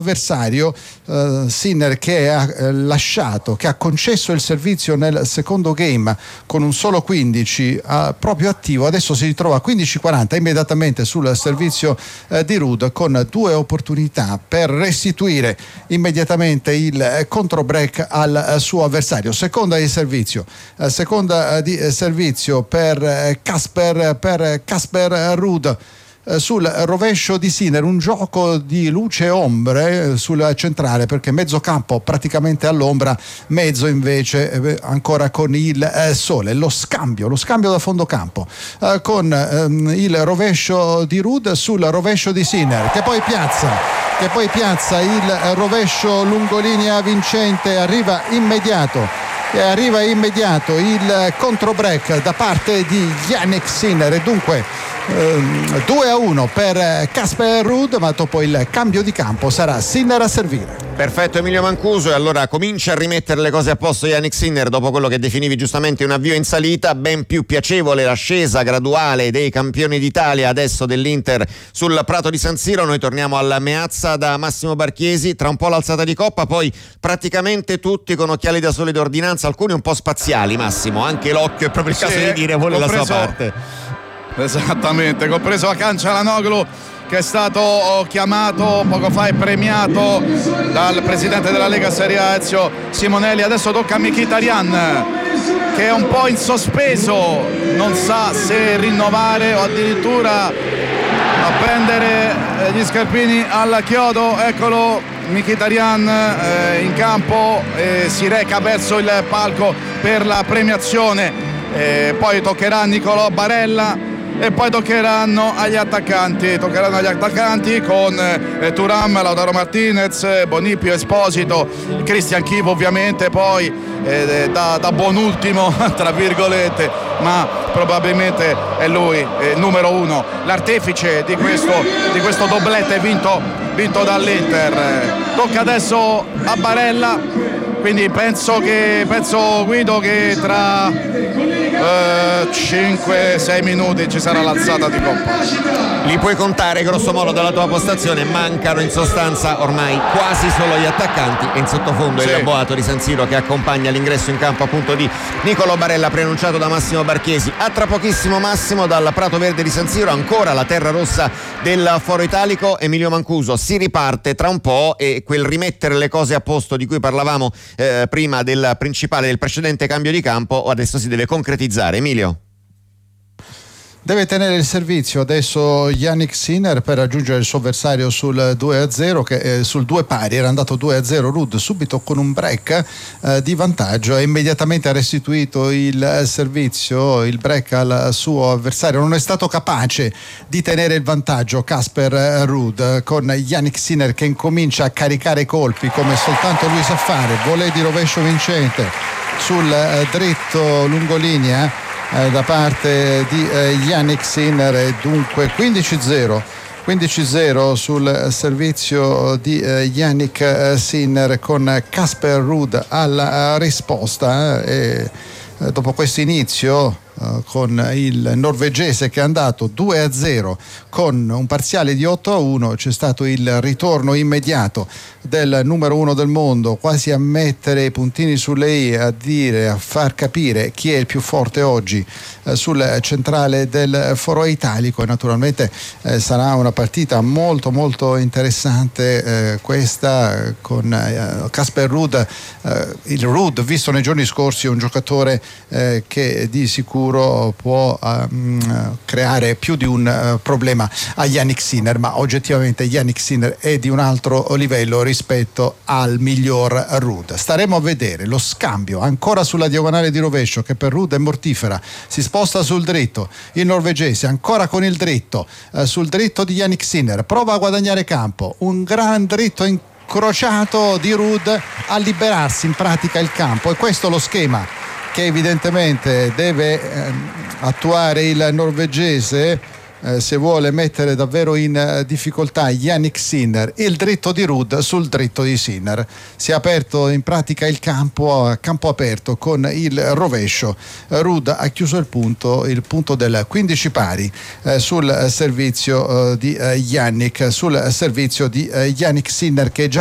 avversario Sinner, che ha che ha concesso il servizio nel secondo game con un solo 15 proprio attivo, adesso si ritrova a 15-40 immediatamente sul servizio di Ruud, con due opportunità per restituire immediatamente il contro break al suo avversario. Seconda di servizio per Casper Ruud sul rovescio di Sinner, un gioco di luce e ombre sul centrale, perché mezzo campo praticamente all'ombra, mezzo invece ancora con il sole. Lo scambio da fondo campo con il rovescio di Ruud sul rovescio di Sinner, che poi piazza il rovescio lungolinea vincente. Arriva immediato il contro break da parte di Jannik Sinner, e dunque 2-1 per Casper Ruud, ma dopo il cambio di campo sarà Sinner a servire. Perfetto Emilio Mancuso, e allora comincia a rimettere le cose a posto Jannik Sinner dopo quello che definivi giustamente un avvio in salita. Ben più piacevole l'ascesa graduale dei campioni d'Italia, adesso dell'Inter, sul prato di San Siro. Noi torniamo alla Meazza da Massimo Barchiesi, tra un po' l'alzata di coppa, poi praticamente tutti con occhiali da sole d'ordinanza, alcuni un po' spaziali, Massimo, anche l'occhio è proprio il caso di dire, vuole la sua parte. Esattamente, compreso Hakan Çalhanoğlu, che è stato chiamato poco fa e premiato dal presidente della Lega Serie A Ezio Simonelli. Adesso tocca a Mkhitaryan, che è un po' in sospeso, non sa se rinnovare o addirittura appendere gli scarpini al chiodo. Eccolo Mkhitaryan in campo, si reca verso il palco per la premiazione, poi toccherà a Nicolò Barella e poi toccheranno agli attaccanti con Thuram, Lautaro Martinez, Bonipio, Esposito, Christian Chiv ovviamente, poi da buon ultimo tra virgolette, ma probabilmente è lui numero uno, l'artefice di questo doblete vinto dall'Inter. Tocca adesso a Barella, quindi penso Guido che tra 5-6 minuti ci sarà l'alzata di coppa. Li puoi contare grosso modo dalla tua postazione, mancano in sostanza ormai quasi solo gli attaccanti, e in sottofondo il boato di San Siro che accompagna l'ingresso in campo appunto di Nicolò Barella, preannunciato da Massimo Barchiesi. A tra pochissimo Massimo, dal Prato Verde di San Siro, ancora la terra rossa del Foro Italico. Emilio Mancuso, si riparte tra un po', e quel rimettere le cose a posto di cui parlavamo prima del precedente cambio di campo adesso si deve concretizzare. Emilio? Deve tenere il servizio adesso Jannik Sinner per raggiungere il suo avversario sul 2-0, che sul 2 pari era andato 2-0. Ruud subito con un break di vantaggio e immediatamente ha restituito il servizio, il break al suo avversario. Non è stato capace di tenere il vantaggio Casper Ruud, con Jannik Sinner che incomincia a caricare i colpi come soltanto lui sa fare. Volée di rovescio vincente sul dritto lungolinea da parte di Jannik Sinner, e dunque 15-0 sul servizio di Jannik Sinner, con Casper Ruud alla risposta. E dopo questo inizio con il norvegese che è andato 2-0 con un parziale di 8-1, c'è stato il ritorno immediato del numero 1 del mondo, quasi a mettere i puntini sulle i, a far capire chi è il più forte oggi sul centrale del Foro Italico. E naturalmente sarà una partita molto molto interessante questa, con Casper Ruud. Il Ruud visto nei giorni scorsi è un giocatore che di sicuro può creare più di un problema a Jannik Sinner, ma oggettivamente Jannik Sinner è di un altro livello rispetto al miglior Ruud. Staremo a vedere lo scambio ancora sulla diagonale di rovescio, che per Ruud è mortifera. Si sposta sul dritto il norvegese, ancora con il dritto sul dritto di Jannik Sinner, prova a guadagnare campo, un gran dritto incrociato di Ruud a liberarsi in pratica il campo. E questo è lo schema che evidentemente deve attuare il norvegese se vuole mettere davvero in difficoltà Jannik Sinner. Il dritto di Ruud sul dritto di Sinner. Si è aperto in pratica il campo a campo aperto con il rovescio. Ruud ha chiuso il punto del 15 pari sul servizio di Jannik, sul servizio di Jannik Sinner, che già